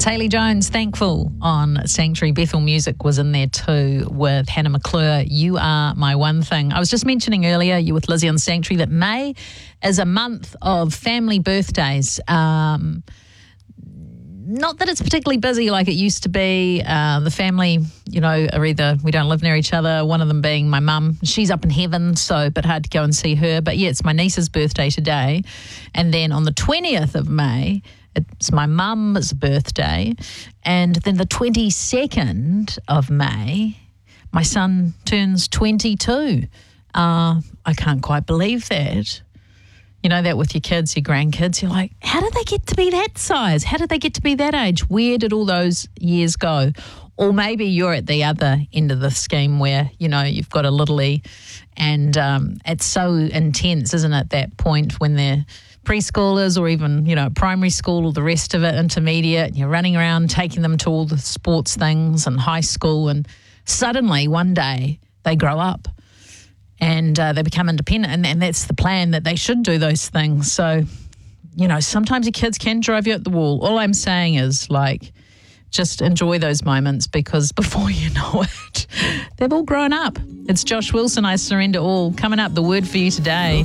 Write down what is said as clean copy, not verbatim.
It's Hayley Jones, Thankful on Sanctuary. Bethel Music was in there too with Hannah McClure, You Are My One Thing. I was just mentioning earlier, you with Lizzie on Sanctuary, that May is a month of family birthdays. Not that it's particularly busy like it used to be. The family, are either we don't live near each other, one of them being my mum. She's up in heaven, so a bit hard to go and see her. But yeah, it's my niece's birthday today. And then on the 20th of May, it's my mum's birthday. And then the 22nd of May, my son turns 22. I can't quite believe that. You know that with your kids, your grandkids, you're like, how did they get to be that size? How did they get to be that age? Where did all those years go? Or maybe you're at the other end of the scheme where, you've got a littlie and it's so intense, isn't it, that point when they're preschoolers or even, primary school or the rest of it, intermediate, and you're running around taking them to all the sports things and high school, and suddenly one day they grow up. And they become independent, and that's the plan, that they should do those things. So, sometimes your kids can drive you at the wall. All I'm saying is, just enjoy those moments, because before you know it, they've all grown up. It's Josh Wilson, I Surrender All. Coming up, the word for you today.